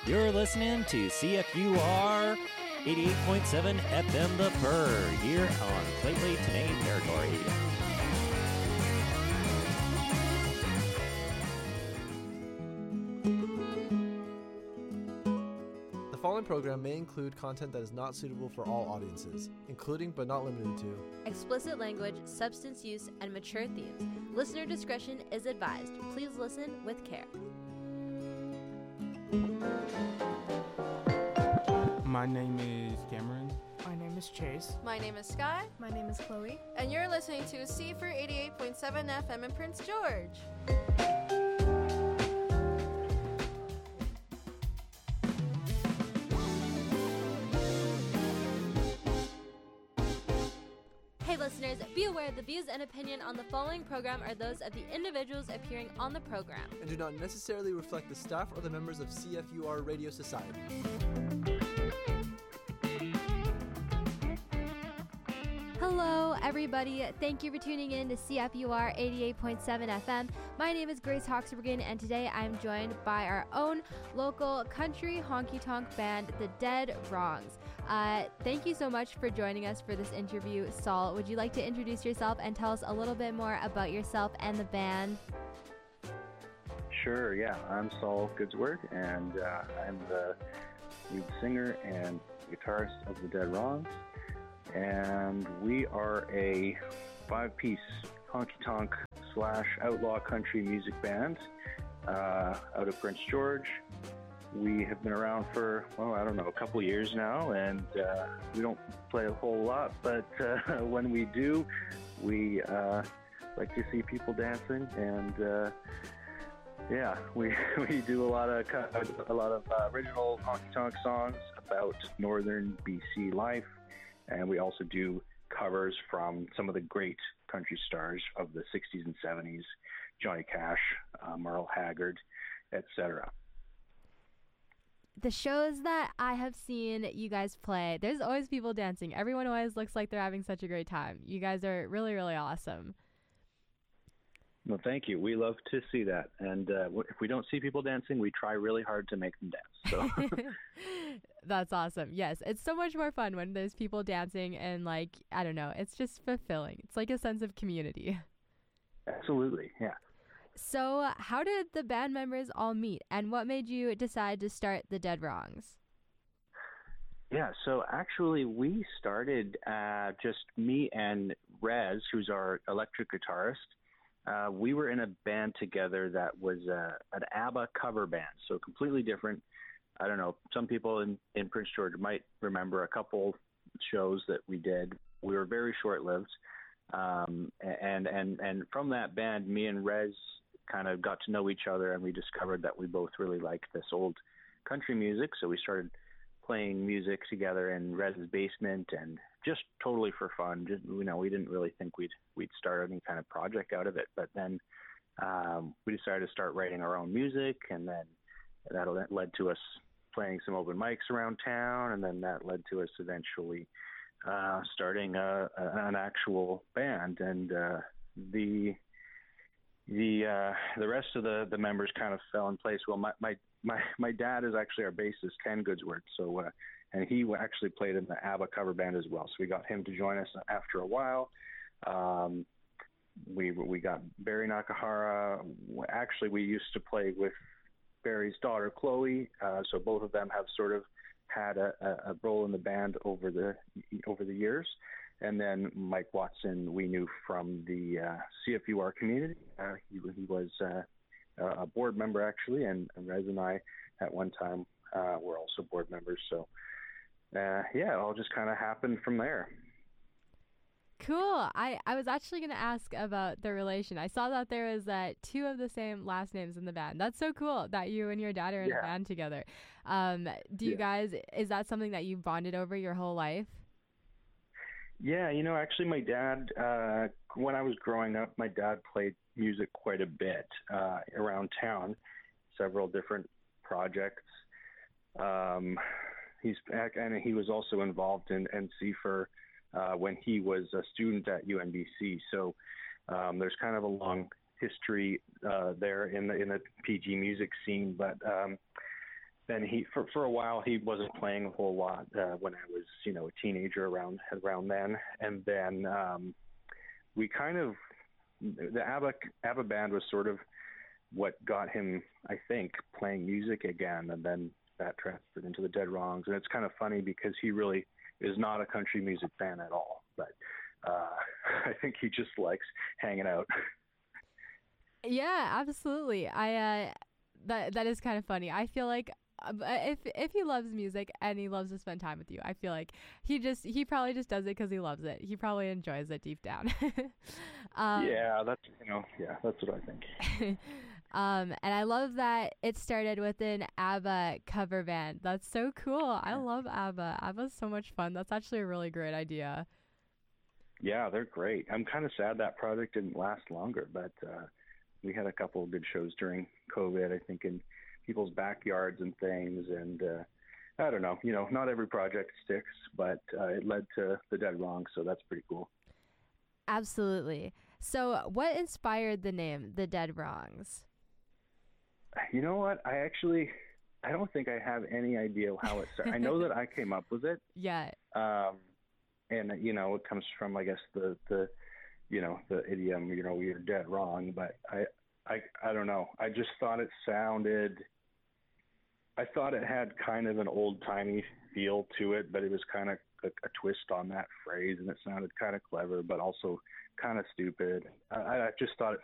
You're listening to CFUR 88.7 FM The Purr here on Claytley Tenay territory. The following program may include content that is not suitable for all audiences, including but not limited to explicit language, substance use, and mature themes. Listener discretion is advised. Please listen with care. My name is Cameron. My name is Chase. My name is Sky. My name is Chloe. And you're listening to CFUR 88.7 FM in Prince George. Hey listeners, be aware the views and opinion on the following program are those of the individuals appearing on the program and do not necessarily reflect the staff or the members of CFUR Radio Society. Hello, everybody. Thank you for tuning in to CFUR 88.7 FM. My name is Grace Hoxbergen, and today I'm joined by our own local country honky-tonk band, The Dead Wrongs. Thank you so much for joining us for this interview. Saul, would you like to introduce yourself and tell us a little bit more about yourself and the band? Sure, yeah. I'm Saul Goodsword, and I'm the lead singer and guitarist of The Dead Wrongs. And we are a 5-piece honky-tonk / outlaw country music band out of Prince George. We have been around for, a couple years now, and we don't play a whole lot, but when we do, we like to see people dancing, and we do a lot of original honky-tonk songs about northern BC life. And we also do covers from some of the great country stars of the 60s and 70s, Johnny Cash, Merle Haggard, etc. The shows that I have seen you guys play, there's always people dancing. Everyone always looks like they're having such a great time. You guys are really, really awesome. Well, thank you. We love to see that. And if we don't see people dancing, we try really hard to make them dance. So. That's awesome. Yes, it's so much more fun when there's people dancing and, it's just fulfilling. It's like a sense of community. Absolutely, yeah. So how did the band members all meet, and what made you decide to start The Dead Wrongs? Yeah, so actually we started just me and Rez, who's our electric guitarist. We were in a band together that was an ABBA cover band, so completely different. I don't know, some people in Prince George might remember a couple shows that we did. We were very short-lived. And from that band, me and Rez kind of got to know each other, and we discovered that we both really liked this old country music, so we started playing music together in Rez's basement, and just totally for fun. Just, we didn't really think we'd start any kind of project out of it, but then we decided to start writing our own music, and then that led to us playing some open mics around town, and then that led to us eventually starting an actual band, and the rest of the members kind of fell in place. Well, my dad is actually our bassist, Ken Goodsword, so and he actually played in the ABBA cover band as well. So we got him to join us after a while. We got Barry Nakahara. Actually, we used to play with Barry's daughter, Chloe. So both of them have sort of had a role in the band over the years. And then Mike Watson, we knew from the CFUR community. He was a board member, actually, and Rez and I, at one time, were also board members. So, it all just kind of happened from there. Cool. I was actually going to ask about the relation. I saw that there was two of the same last names in the band. That's so cool that you and your dad are in a band together. Do you guys, is that something that you bonded over your whole life? Yeah, actually my dad, when I was growing up, my dad played music quite a bit around town, several different projects. He was also involved in CFUR when he was a student at UNBC. So there's kind of a long history there in the PG music scene. But then for a while he wasn't playing a whole lot when I was a teenager around then, and then we kind of the ABBA band was sort of what got him, I think, playing music again, and then that transferred into the Dead Wrongs. And it's kind of funny because he really is not a country music fan at all, but I think he just likes hanging out. Yeah, absolutely. That is kind of funny. I feel like if he loves music and he loves to spend time with you, I feel like he probably just does it because he loves it. He probably enjoys it deep down. That's what I think. And I love that it started with an ABBA cover band. That's so cool. I love ABBA. ABBA's so much fun. That's actually a really great idea. Yeah, they're great. I'm kind of sad that project didn't last longer, but we had a couple of good shows during COVID, I think, in people's backyards and things. And I don't know, not every project sticks, but it led to the Dead Wrongs, so that's pretty cool. Absolutely. So what inspired the name The Dead Wrongs? You know what? I don't think I have any idea how it started. I know that I came up with it. Yeah. And it comes from, I guess, the idiom, you're dead wrong. But I don't know. I just thought it had kind of an old timey feel to it, but it was kind of a twist on that phrase, and it sounded kind of clever, but also kind of stupid. I just thought it